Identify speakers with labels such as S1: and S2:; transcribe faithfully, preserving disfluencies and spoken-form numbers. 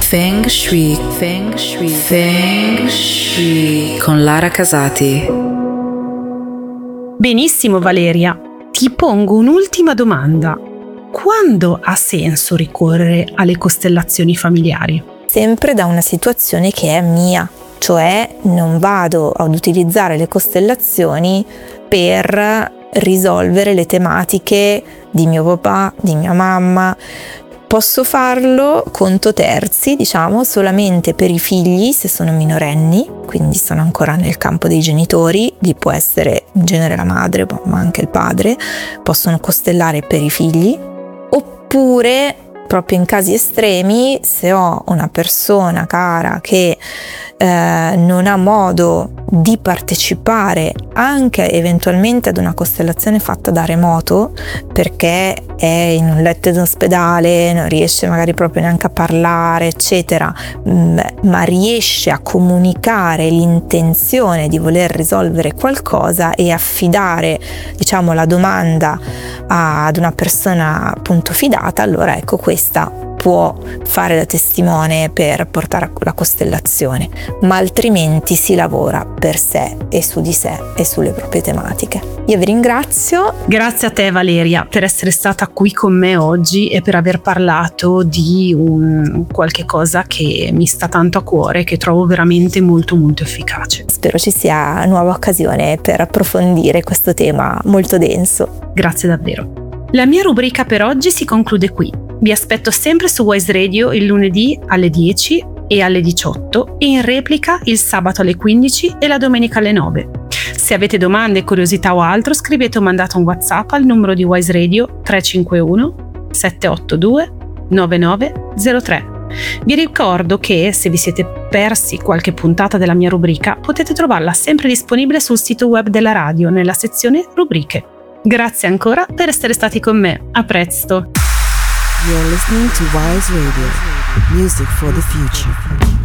S1: Feng Shui, Feng Shui, Feng Shui con Lara Casati.
S2: Benissimo Valeria, ti pongo un'ultima domanda. Quando ha senso ricorrere alle costellazioni familiari?
S3: Sempre da una situazione che è mia, cioè non vado ad utilizzare le costellazioni per risolvere le tematiche di mio papà, di mia mamma. Posso farlo conto terzi, diciamo, solamente per i figli se sono minorenni, quindi sono ancora nel campo dei genitori, gli può essere in genere la madre, ma anche il padre, possono costellare per i figli, oppure proprio in casi estremi, se ho una persona cara che eh, non ha modo di partecipare anche eventualmente ad una costellazione fatta da remoto, perché è in un letto d'ospedale, non riesce magari proprio neanche a parlare, eccetera, ma riesce a comunicare l'intenzione di voler risolvere qualcosa e affidare, diciamo, la domanda ad una persona appunto fidata, allora ecco, questa può fare da testimone per portare la costellazione, ma altrimenti si lavora per sé e su di sé e sulle proprie tematiche. Io vi ringrazio.
S2: Grazie a te Valeria per essere stata qui con me oggi e per aver parlato di un qualche cosa che mi sta tanto a cuore, che trovo veramente molto molto efficace.
S3: Spero ci sia nuova occasione per approfondire questo tema molto denso.
S2: Grazie davvero. La mia rubrica per oggi si conclude qui. Vi aspetto sempre su Wise Radio il lunedì alle dieci e alle diciotto e in replica il sabato alle quindici e la domenica alle nove. Se avete domande, curiosità o altro, scrivete o mandate un WhatsApp al numero di Wise Radio tre cinque uno sette otto due nove nove zero tre. Vi ricordo che se vi siete persi qualche puntata della mia rubrica potete trovarla sempre disponibile sul sito web della radio nella sezione rubriche. Grazie ancora per essere stati con me. A presto!
S4: You're listening to Wise Radio, music for the future.